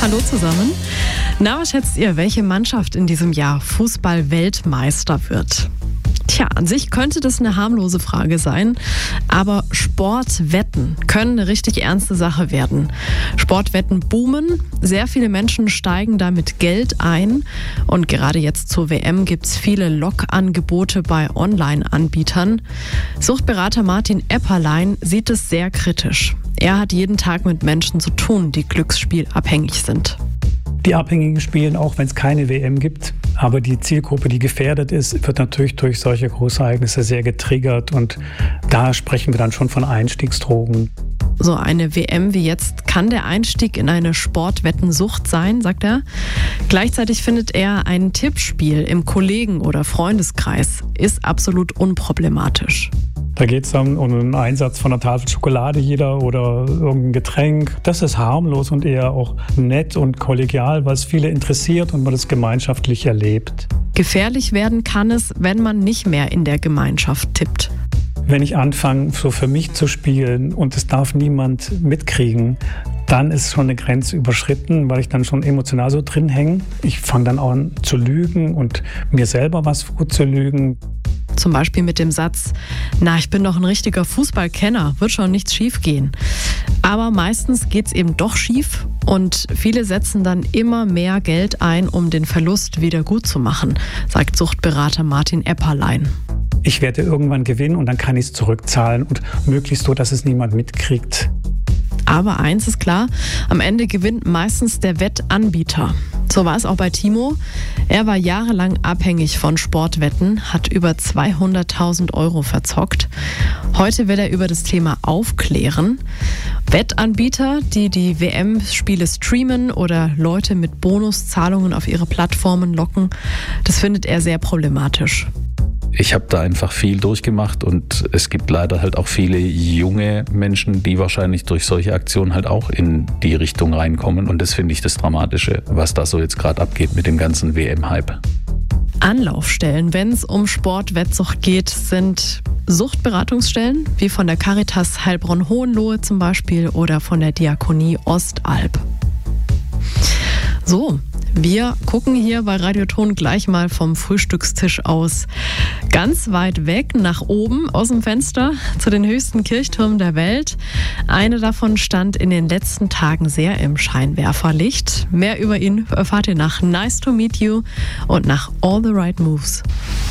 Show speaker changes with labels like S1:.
S1: Hallo zusammen. Na, was schätzt ihr, welche Mannschaft in diesem Jahr Fußball-Weltmeister wird? Tja, an sich könnte das eine harmlose Frage sein, aber Sportwetten können eine richtig ernste Sache werden. Sportwetten boomen, sehr viele Menschen steigen da mit Geld ein und gerade jetzt zur WM gibt es viele Lockangebote bei Online-Anbietern. Suchtberater Martin Epperlein sieht es sehr kritisch. Er hat jeden Tag mit Menschen zu tun, die glücksspielabhängig sind.
S2: Die Abhängigen spielen auch, wenn es keine WM gibt. Aber die Zielgruppe, die gefährdet ist, wird natürlich durch solche Großereignisse sehr getriggert. Und da sprechen wir dann schon von Einstiegsdrogen.
S1: So eine WM wie jetzt kann der Einstieg in eine Sportwettensucht sein, sagt er. Gleichzeitig findet er, ein Tippspiel im Kollegen- oder Freundeskreis ist absolut unproblematisch.
S2: Da geht es dann um einen Einsatz von einer Tafel Schokolade jeder oder irgendein Getränk. Das ist harmlos und eher auch nett und kollegial, was viele interessiert und man das gemeinschaftlich erlebt.
S1: Gefährlich werden kann es, wenn man nicht mehr in der Gemeinschaft tippt.
S2: Wenn ich anfange, so für mich zu spielen und es darf niemand mitkriegen, dann ist schon eine Grenze überschritten, weil ich dann schon emotional so drin hänge. Ich fange dann auch an zu lügen und mir selber was vorzulügen.
S1: Zum Beispiel mit dem Satz, na, ich bin doch ein richtiger Fußballkenner, wird schon nichts schief gehen. Aber meistens geht es eben doch schief und viele setzen dann immer mehr Geld ein, um den Verlust wieder gut zu machen, sagt Suchtberater Martin Epperlein.
S2: Ich werde irgendwann gewinnen und dann kann ich es zurückzahlen und möglichst so, dass es niemand mitkriegt.
S1: Aber eins ist klar, am Ende gewinnt meistens der Wettanbieter. So war es auch bei Timo. Er war jahrelang abhängig von Sportwetten, hat über 200.000 € verzockt. Heute will er über das Thema aufklären. Wettanbieter, die die WM-Spiele streamen oder Leute mit Bonuszahlungen auf ihre Plattformen locken, das findet er sehr problematisch.
S3: Ich habe da einfach viel durchgemacht und es gibt leider halt auch viele junge Menschen, die wahrscheinlich durch solche Aktionen halt auch in die Richtung reinkommen. Und das finde ich das Dramatische, was da so jetzt gerade abgeht mit dem ganzen WM-Hype.
S1: Anlaufstellen, wenn es um Sportwettsucht geht, sind Suchtberatungsstellen, wie von der Caritas Heilbronn-Hohenlohe zum Beispiel oder von der Diakonie Ostalb. So, wir gucken hier bei Radioton gleich mal vom Frühstückstisch aus ganz weit weg nach oben aus dem Fenster zu den höchsten Kirchtürmen der Welt. Eine davon stand in den letzten Tagen sehr im Scheinwerferlicht. Mehr über ihn erfahrt ihr nach Nice to Meet You und nach All the Right Moves.